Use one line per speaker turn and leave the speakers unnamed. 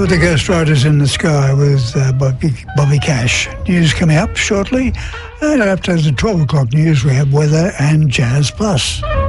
were the Ghost Riders in the Sky with Bobby Cash. News coming up shortly. And after the 12 o'clock news, we have weather and Jazz Plus.